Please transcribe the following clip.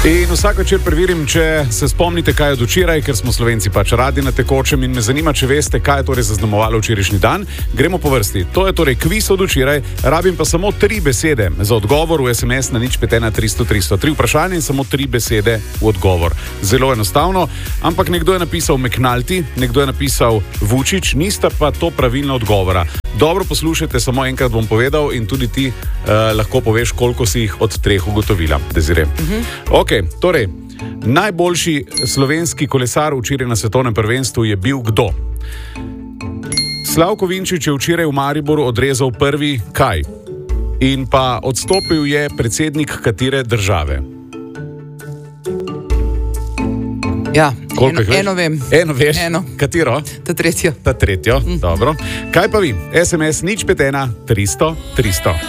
In vsak večer preverim, če se spomnite, kaj je od včeraj, ker smo Slovenci pač radi na tekočem in me zanima, če veste, kaj je torej zaznamovalo včerajšnji dan. Gremo po vrsti. To je torej kviz od včeraj, rabim pa samo 3 besede za odgovor v SMS na 051 300 300. 3 vprašanja in samo 3 besede v odgovor. Zelo enostavno, ampak nekdo je napisal McNulty, nekdo je napisal Vučić, nista pa to pravilna odgovora. Dobro poslušajte, samo enkrat bom povedal in tudi ti lahko poveš, koliko si jih od 3 ugotovila. Desiree. Ok, torej, najboljši slovenski kolesar včeraj na svetovnem prvenstvu je bil kdo? Slavko Vinčić je včeraj v Mariboru odrezal prvi kaj? In pa odstopil je predsednik katere države? Ja, eno vem. Eno veš? Eno. Katero? Ta tretjo. Ta tretjo, dobro. Kaj pa vi? SMS 051 300 300.